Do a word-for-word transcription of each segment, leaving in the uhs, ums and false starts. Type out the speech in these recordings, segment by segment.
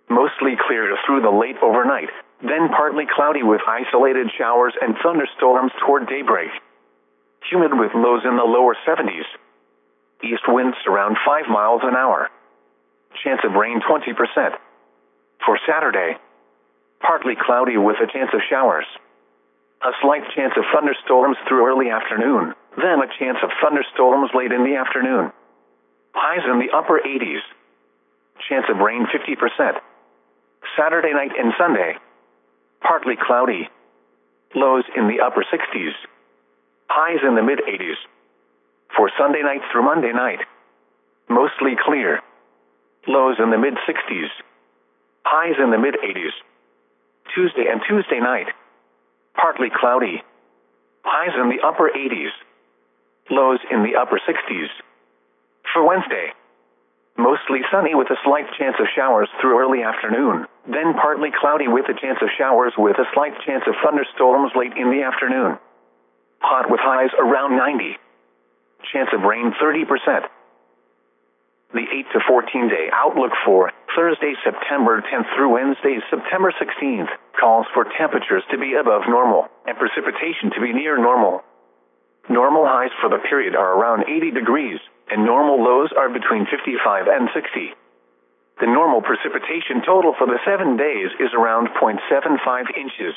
Mostly clear through the late overnight, then partly cloudy with isolated showers and thunderstorms toward daybreak. Humid with lows in the lower seventies. East winds around five miles an hour. Chance of rain twenty percent. For Saturday, partly cloudy with a chance of showers. A slight chance of thunderstorms through early afternoon, then a chance of thunderstorms late in the afternoon. Highs in the upper eighties. Chance of rain fifty percent. Saturday night and Sunday, partly cloudy. Lows in the upper sixties. Highs in the mid-eighties. For Sunday night through Monday night, mostly clear. Lows in the mid-sixties. Highs in the mid-eighties. Tuesday and Tuesday night, partly cloudy. Highs in the upper eighties. Lows in the upper sixties. For Wednesday, mostly sunny with a slight chance of showers through early afternoon, then partly cloudy with a chance of showers with a slight chance of thunderstorms late in the afternoon. Hot with highs around ninety. Chance of rain thirty percent. The eight to fourteen day outlook for Thursday, September tenth through Wednesday, September sixteenth, calls for temperatures to be above normal and precipitation to be near normal. Normal highs for the period are around eighty degrees, and normal lows are between fifty-five and sixty. The normal precipitation total for the seven days is around zero point seven five inches.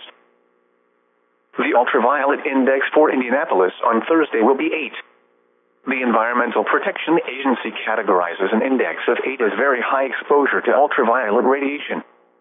The ultraviolet index for Indianapolis on Thursday will be eight. The Environmental Protection Agency categorizes an index of eight as very high exposure to ultraviolet radiation.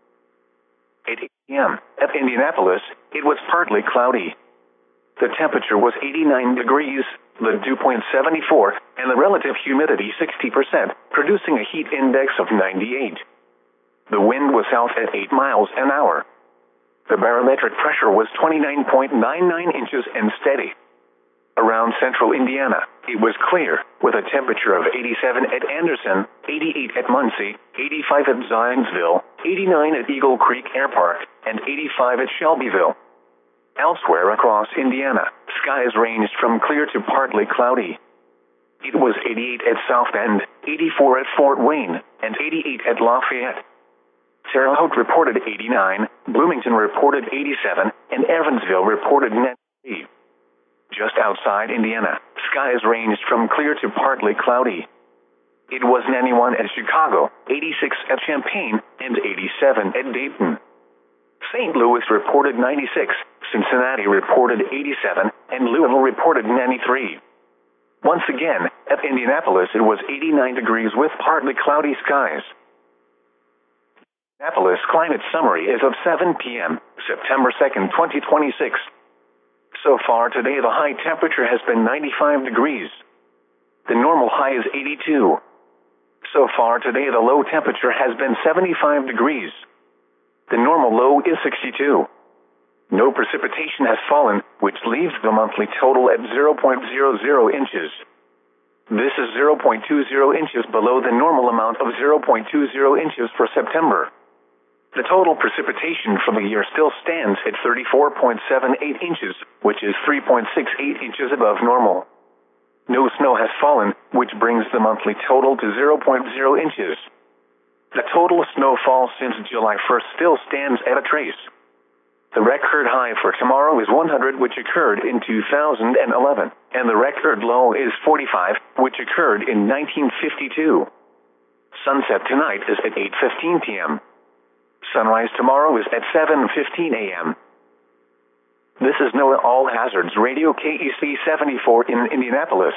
eight a m at Indianapolis, it was partly cloudy. The temperature was eighty-nine degrees, the dew point seventy-four, and the relative humidity sixty percent, producing a heat index of ninety-eight. The wind was south at eight miles an hour. The barometric pressure was twenty-nine point nine nine inches and steady. Around central Indiana, it was clear, with a temperature of eighty-seven at Anderson, eighty-eight at Muncie, eighty-five at Zionsville, eighty-nine at Eagle Creek Air Park, and eighty-five at Shelbyville. Elsewhere across Indiana, skies ranged from clear to partly cloudy. It was eighty-eight at South Bend, eighty-four at Fort Wayne, and eighty-eight at Lafayette. Terre Haute reported eighty-nine, Bloomington reported eighty-seven, and Evansville reported ninety. Just outside Indiana, skies ranged from clear to partly cloudy. It was ninety-one at Chicago, eighty-six at Champaign, and eighty-seven at Dayton. Saint Louis reported ninety-six, Cincinnati reported eighty-seven, and Louisville reported ninety-three. Once again, at Indianapolis it was eighty-nine degrees with partly cloudy skies. Indianapolis climate summary is of seven p m, September second, twenty twenty-six. So far today the high temperature has been ninety-five degrees. The normal high is eighty-two. So far today the low temperature has been seventy-five degrees. The normal low is sixty-two. No precipitation has fallen, which leaves the monthly total at zero point zero zero inches. This is zero point two zero inches below the normal amount of zero point two zero inches for September. The total precipitation for the year still stands at thirty-four point seven eight inches, which is three point six eight inches above normal. No snow has fallen, which brings the monthly total to zero point zero inches. The total snowfall since July first still stands at a trace. The record high for tomorrow is one hundred, which occurred in two thousand eleven, and the record low is forty-five, which occurred in nineteen fifty-two. Sunset tonight is at eight fifteen p m Sunrise tomorrow is at seven fifteen a m This is NOAA All Hazards Radio K E C seventy-four in Indianapolis.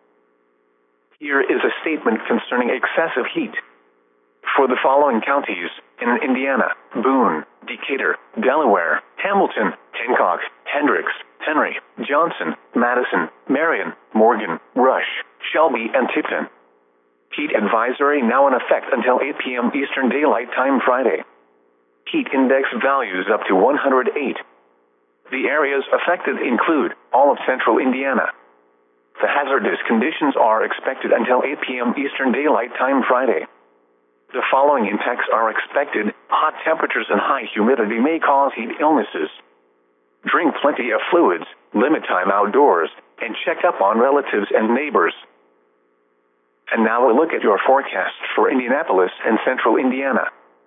Here is a statement concerning excessive heat. For the following counties in Indiana: Boone, Decatur, Delaware, Hamilton, Hancock, Hendricks, Henry, Johnson, Madison, Marion, Morgan, Rush, Shelby, and Tipton. Heat advisory now in effect until eight p m Eastern Daylight Time Friday. Heat index values up to one hundred eight. The areas affected include all of central Indiana. The hazardous conditions are expected until eight p m Eastern Daylight Time Friday. The following impacts are expected: hot temperatures and high humidity may cause heat illnesses. Drink plenty of fluids, limit time outdoors, and check up on relatives and neighbors. And now a look at your forecast for Indianapolis and central Indiana.